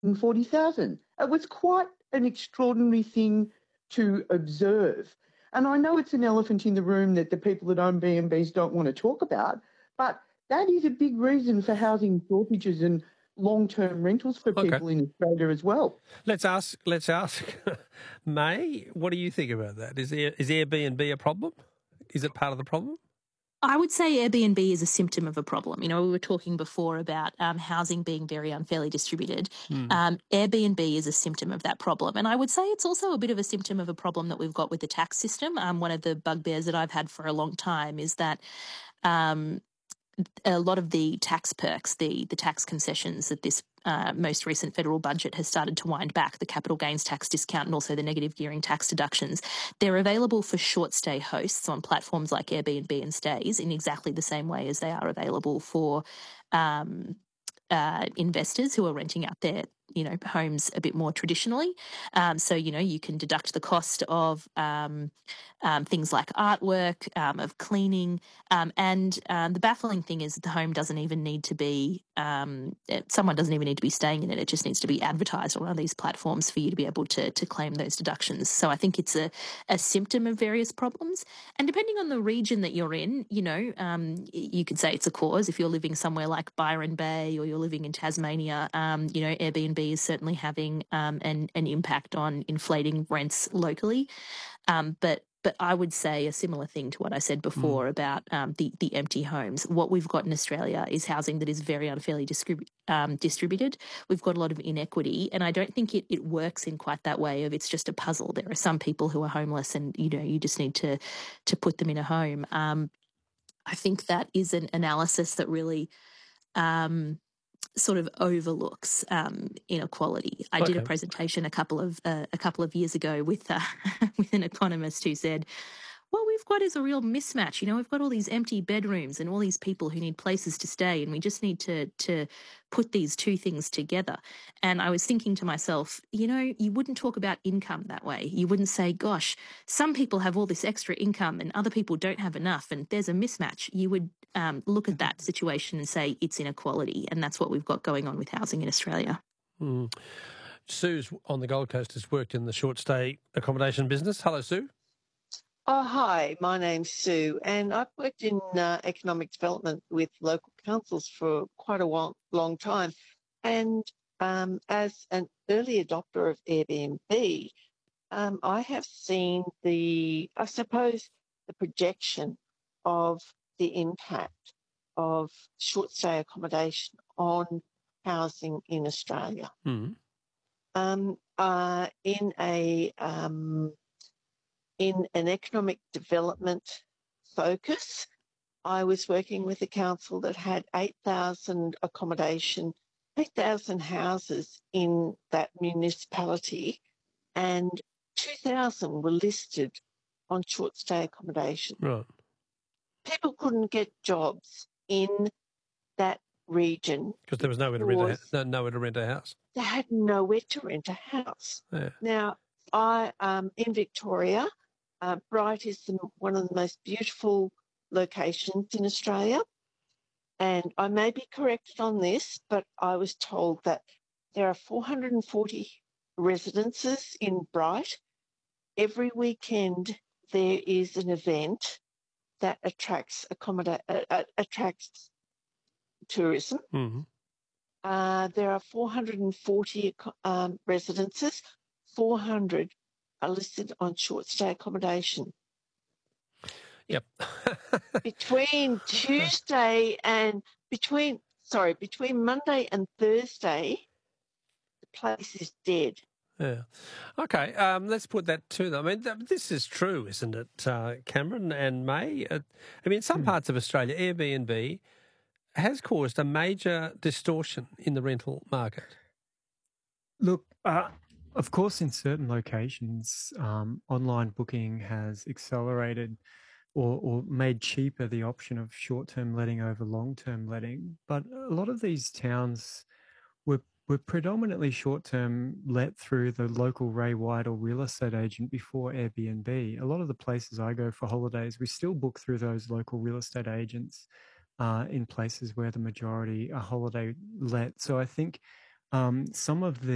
140,000. It was quite an extraordinary thing to observe. And I know it's an elephant in the room that the people that own B&Bs don't want to talk about, but that is a big reason for housing shortages and long-term rentals for Okay. people in Australia as well. Let's ask May, what do you think about that? Is Airbnb a problem? Is it part of the problem? I would say Airbnb is a symptom of a problem. You know, we were talking before about housing being very unfairly distributed. Airbnb is a symptom of that problem. And I would say it's also a bit of a symptom of a problem that we've got with the tax system. One of the bugbears that I've had for a long time is that a lot of the tax perks, the tax concessions that this most recent federal budget has started to wind back, the capital gains tax discount and also the negative gearing tax deductions, they're available for short stay hosts on platforms like Airbnb and Stays in exactly the same way as they are available for investors who are renting out their homes a bit more traditionally. So, you can deduct the cost of things like artwork, of cleaning. And the baffling thing is that the home doesn't even need to be, someone doesn't even need to be staying in it. It just needs to be advertised on one of these platforms for you to be able to claim those deductions. So I think it's a symptom of various problems. And depending on the region that you're in, you could say it's a cause. If you're living somewhere like Byron Bay or you're living in Tasmania, Airbnb is certainly having an impact on inflating rents locally. But I would say a similar thing to what I said before about the empty homes. What we've got in Australia is housing that is very unfairly distributed. We've got a lot of inequity, and I don't think it works in quite that way of it's just a puzzle. There are some people who are homeless and, you just need to put them in a home. I think that is an analysis that really sort of overlooks inequality. I did a presentation a couple of years ago with with an economist who said, what we've got is a real mismatch. We've got all these empty bedrooms and all these people who need places to stay, and we just need to put these two things together. And I was thinking to myself, you wouldn't talk about income that way. You wouldn't say, gosh, some people have all this extra income and other people don't have enough, and there's a mismatch. You would look at that situation and say it's inequality, and that's what we've got going on with housing in Australia. Sue's on the Gold Coast, has worked in the short stay accommodation business. Hello, Sue. Oh, hi, my name's Sue, and I've worked in economic development with local councils for quite a long time. And as an early adopter of Airbnb, I have seen the projection of the impact of short stay accommodation on housing in Australia. In an economic development focus, I was working with a council that had 8,000 houses in that municipality, and 2,000 were listed on short stay accommodation. Right. People couldn't get jobs in that region because there was nowhere to rent a house. They had nowhere to rent a house. Yeah. Now, in Victoria, Bright is one of the most beautiful locations in Australia. And I may be corrected on this, but I was told that there are 440 residences in Bright. Every weekend there is an event that attracts tourism. There are 440 residences. 400 are listed on short stay accommodation. Yep. between Monday and Thursday, the place is dead. Yeah. Okay. Let's put that to them. I mean, this is true, isn't it, Cameron and May? In some parts of Australia, Airbnb has caused a major distortion in the rental market. Look, of course, in certain locations, online booking has accelerated or made cheaper the option of short-term letting over long-term letting. But a lot of these towns were predominantly short-term let through the local Ray White or real estate agent before Airbnb. A lot of the places I go for holidays, we still book through those local real estate agents in places where the majority are holiday let. So I think some of the